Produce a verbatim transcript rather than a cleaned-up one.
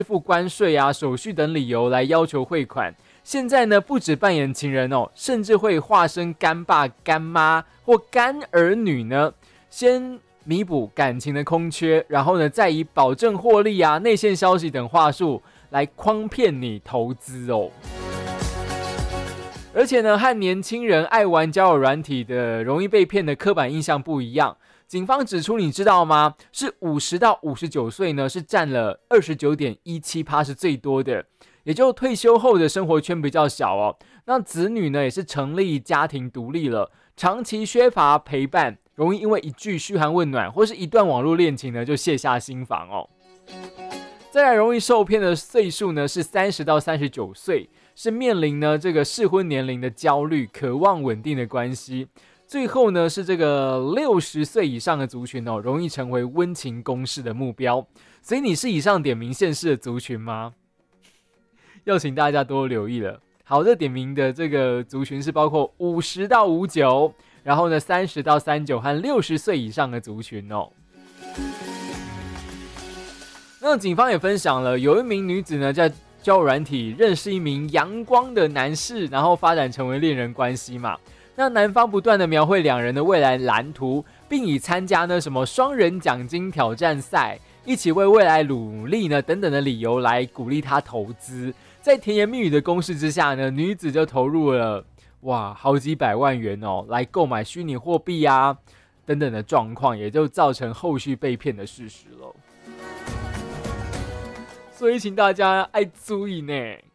付关税啊、手续等理由来要求汇款。现在呢，不止扮演情人哦，甚至会化身干爸、干妈或干儿女呢，先弥补感情的空缺，然后呢，再以保证获利啊、内线消息等话术来诓骗你投资哦。而且呢，和年轻人爱玩交友软体的容易被骗的刻板印象不一样。警方指出，你知道吗？是五十到五十九岁呢，是占了 百分之二十九点一七 是最多的，也就退休后的生活圈比较小哦。那子女呢，也是成立家庭独立了，长期缺乏陪伴，容易因为一句嘘寒问暖或是一段网络恋情呢，就卸下心防哦。再来，容易受骗的岁数呢是三十到三十九岁，是面临呢这个适婚年龄的焦虑，渴望稳定的关系。最后呢是这个六十岁以上的族群哦，容易成为温情攻势的目标。所以你是以上点名县市的族群吗？要请大家多留意了。好，这点名的这个族群是包括五十到五十九，然后呢三十到三十九和六十岁以上的族群哦。那警方也分享了，有一名女子呢在交友软体认识一名阳光的男士，然后发展成为恋人关系嘛。那男方不断的描绘两人的未来蓝图，并以参加呢什么双人奖金挑战赛，一起为未来努力呢等等的理由来鼓励他投资。在甜言蜜语的攻势之下呢，女子就投入了哇好几百万元哦，来购买虚拟货币啊等等的状况，也就造成后续被骗的事实了。所以请大家爱注意呢。